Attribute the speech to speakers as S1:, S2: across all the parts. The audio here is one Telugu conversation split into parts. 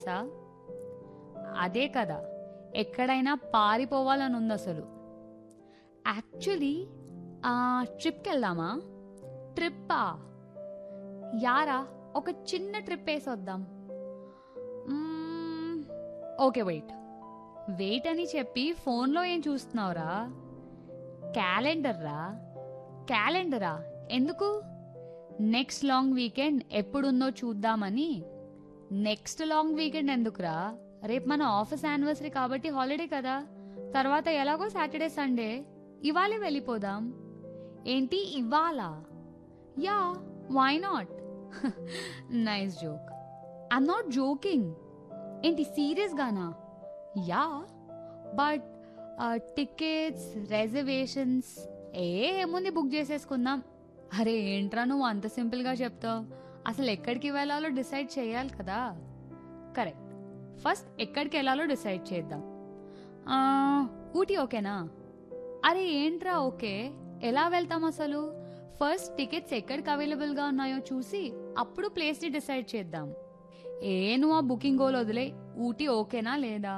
S1: సా అదే కదా, ఎక్కడైనా పారిపోవాలని ఉంది అసలు. యాక్చువల్లీ ట్రిప్కి వెళ్దామా? ట్రిప్పా? యారా, ఒక చిన్న ట్రిప్ వేసొద్దాం. ఓకే, వెయిట్ వెయిట్ అని చెప్పి ఫోన్లో ఏం చూస్తున్నావురా? క్యాలెండరా? ఎందుకు? నెక్స్ట్ లాంగ్ వీకెండ్ ఎప్పుడుందో చూద్దామని. నెక్స్ట్ లాంగ్ వీకెండ్ ఎందుకురా? రేపు మన ఆఫీస్ యానివర్సరీ కాబట్టి హాలిడే కదా. తర్వాత ఎలాగో సాటర్డే సండే, ఇవాళే వెళ్ళిపోదాం. ఏంటి ఇవాళ? Yeah, why not? Nice joke. I'm not joking. ఏంటి serious Gaana? Yeah, but tickets, reservations ఏముంది, బుక్ చేసేసుకుందాం. అరే ఏంట్రా నువ్వు అంత సింపుల్గా చెప్తావు? అసలు ఎక్కడికి వెళ్ళాలో డిసైడ్ చేయాలి కదా. కరెక్ట్, ఫస్ట్ ఎక్కడికి వెళ్ళాలో డిసైడ్ చేద్దాం. ఊటీ ఓకేనా? అరే ఏంట్రా ఓకే, ఎలా వెళ్తాం అసలు? ఫస్ట్ టికెట్స్ ఎక్కడికి అవైలబుల్గా ఉన్నాయో చూసి అప్పుడు ప్లేస్ని డిసైడ్ చేద్దాం. నువ్వు ఆ బుకింగ్ గోల్ వదిలే. ఊటీ ఓకేనా లేదా?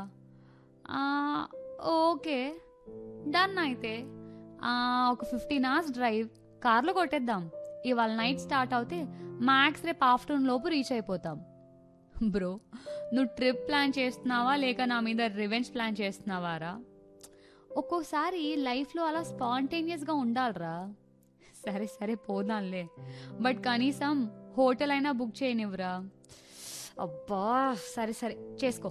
S1: Okay, done. అయితే ఒక 15 hours డ్రైవ్ కార్లో కొట్టేద్దాం. ఇవాళ నైట్ స్టార్ట్ అవుతే మ్యాక్స్ రేపు ఆఫ్టర్నూన్ లోపు రీచ్ అయిపోతాం. బ్రో, నువ్వు ట్రిప్ ప్లాన్ చేస్తున్నావా లేక నా మీద రివెంజ్ ప్లాన్ చేస్తున్నావారా? ఒక్కోసారి లైఫ్లో అలా స్పాంటేనియస్గా ఉండాలిరా. సరే సరే పోదాంలే, బట్ కనీసం హోటల్ అయినా బుక్ చేయనివ్వరా? అబ్బా, సరే సరే చేసుకో.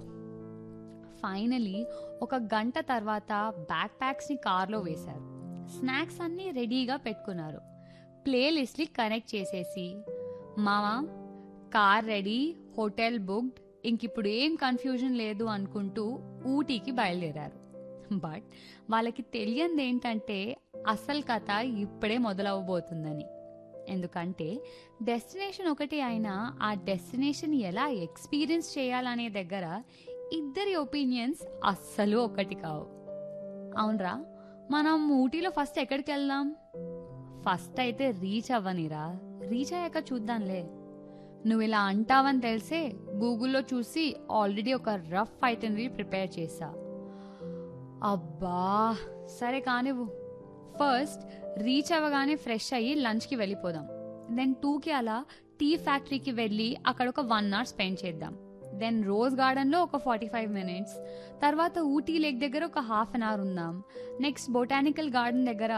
S1: ఫైనలీ ఒక గంట తర్వాత బ్యాక్ ప్యాక్స్ని కార్లో వేశారు. స్నాక్స్ అన్నీ రెడీగా పెట్టుకున్నారు. ప్లేలిస్ట్ని కనెక్ట్ చేసేసి, మామా కార్ రెడీ, హోటల్ బుక్డ్, ఇంకిప్పుడు ఏం కన్ఫ్యూజన్ లేదు అనుకుంటూ ఊటీకి బయలుదేరారు. బట్ వాళ్ళకి తెలియంది ఏంటంటే అసలు కథ ఇప్పుడే మొదలవబోతుందని. ఎందుకంటే డెస్టినేషన్ ఒకటి అయినా ఆ డెస్టినేషన్ ఎలా ఎక్స్పీరియన్స్ చేయాలనే దగ్గర ఇద్దరి ఒపీనియన్స్ అస్సలు ఒకటి కావు. అవునరా, మనం ఊటీలో ఫస్ట్ ఎక్కడికి వెళ్దాం? ఫస్ట్ అయితే రీచ్ అవ్వనిరా, రీచ్ అయ్యాక చూద్దాంలే. నువ్వు ఇలా అంటావని తెలిసే గూగుల్లో చూసి ఆల్రెడీ ఒక రఫ్ ఐటనరీ ప్రిపేర్ చేశా. అబ్బా సరే కానివ్వు. ఫస్ట్ రీచ్ అవ్వగానే ఫ్రెష్ అయ్యి లంచ్కి వెళ్ళిపోదాం. దెన్ 2కి అలా టీ ఫ్యాక్టరీకి వెళ్ళి అక్కడ ఒక 1 hour స్పెండ్ చేద్దాం. దెన్ రోజ్ గార్డెన్లో ఒక 45 minutes, తర్వాత ఊటీ లేక్ దగ్గర ఒక 1/2 hour ఉందాం. నెక్స్ట్ బొటానికల్ గార్డెన్ దగ్గర.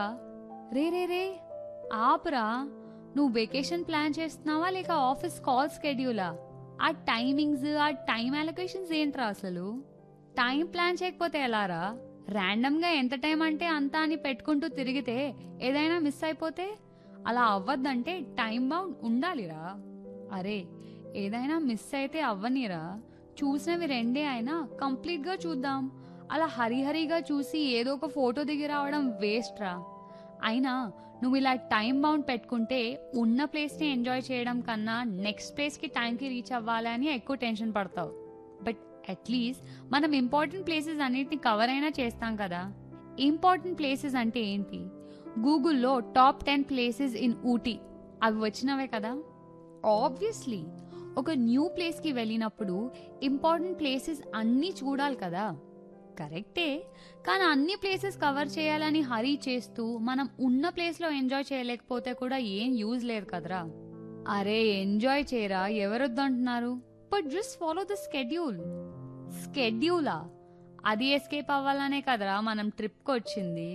S1: రే ఆపురా, నువ్వు వెకేషన్ ప్లాన్ చేస్తున్నావా లేక ఆఫీస్ కాల్ స్కెడ్యూలా? ఆ టైమింగ్స్, ఆ టైం అలొకేషన్స్ ఏంట్రా అసలు? టైం ప్లాన్ చేయకపోతే ఎలారా? ర్యాండమ్గా ఎంత టైం అంటే అంతా అని పెట్టుకుంటూ తిరిగితే ఏదైనా మిస్ అయిపోతే? అలా అవ్వద్దంటే టైం బౌండ్ ఉండాలిరా. అరే ఏదైనా మిస్ అయితే అవ్వనిరా, చూసినవి 2 అయినా కంప్లీట్గా చూద్దాం. అలా హరిహరిగా చూసి ఏదో ఒక ఫోటో దిగి రావడం వేస్ట్ రా. అయినా నువ్వు ఇలా టైం బౌండ్ పెట్టుకుంటే ఉన్న ప్లేస్ని ఎంజాయ్ చేయడం కన్నా నెక్స్ట్ ప్లేస్కి టైంకి రీచ్ అవ్వాలని ఎక్కువ టెన్షన్ పడతావు. బట్ అట్లీస్ట్ మనం ఇంపార్టెంట్ ప్లేసెస్ అన్నిటిని కవర్ అయినా చేస్తాం కదా. ఇంపార్టెంట్ ప్లేసెస్ అంటే ఏంటి? గూగుల్లో టాప్ 10 ప్లేసెస్ ఇన్ ఊటీ అవి వచ్చినవే కదా. ఆబ్వియస్లీ ఒక న్యూ ప్లేస్కి వెళ్ళినప్పుడు ఇంపార్టెంట్ ప్లేసెస్ అన్నీ చూడాలి కదా. కరెక్టే, కానీ అన్ని ప్లేసెస్ కవర్ చేయాలని హరీ చేస్తూ మనం ఉన్న ప్లేస్లో ఎంజాయ్ చేయలేకపోతే కూడా ఏం యూజ్ లేదు కదరా. అరే ఎంజాయ్ చేయరా, ఎవరొద్దంటున్నారు? But just follow the schedule. స్కెడ్యూలా? అది ఎస్కేప్ అవ్వాలనే కదరా మనం ట్రిప్కి వచ్చింది.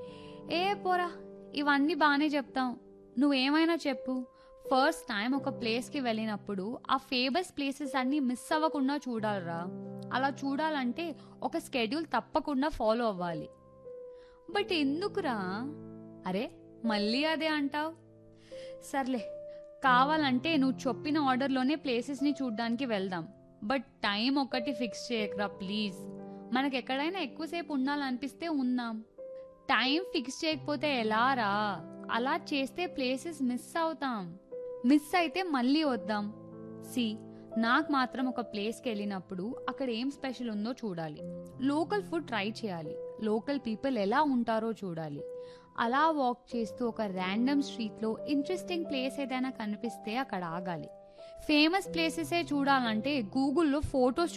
S1: పోరా, ఇవన్నీ బాగానే చెప్తాం, నువ్వేమైనా చెప్పు. ఫస్ట్ టైం ఒక ప్లేస్కి వెళ్ళినప్పుడు ఆ ఫేమస్ ప్లేసెస్ అన్నీ మిస్ అవ్వకుండా చూడాలరా. అలా చూడాలంటే ఒక స్కెడ్యూల్ తప్పకుండా ఫాలో అవ్వాలి. బట్ ఎందుకురా? అరే మళ్ళీ అదే అంటావు. సర్లే, కావాలంటే నువ్వు చెప్పిన ఆర్డర్లోనే ప్లేసెస్ని చూడ్డానికి వెళ్దాం. బట్ టైం ఒకటి ఫిక్స్ చేయకరా ప్లీజ్. మనకు ఎక్కడైనా ఎక్కువసేపు ఉండాలనిపిస్తే ఉందాం. టైం ఫిక్స్ చేయకపోతే ఎలా రా? అలా చేస్తే ప్లేసెస్ మిస్ అవుతాం. మిస్ అయితే మళ్ళీ వద్దాం. నాకు మాత్రం ఒక ప్లేస్కి వెళ్ళినప్పుడు అక్కడ ఏం స్పెషల్ ఉందో చూడాలి. లోకల్ ఫుడ్ ట్రై చేయాలి. లోకల్ పీపుల్ ఎలా ఉంటారో చూడాలి. అలా వాక్ చేస్తూ ఒక ర్యాండమ్ స్ట్రీట్లో ఇంట్రెస్టింగ్ ప్లేస్ ఏదైనా కనిపిస్తే అక్కడ ఆగాలి. ఫేమస్ ప్లేసెసే చూడాలంటే గూగుల్లో ఫొటోస్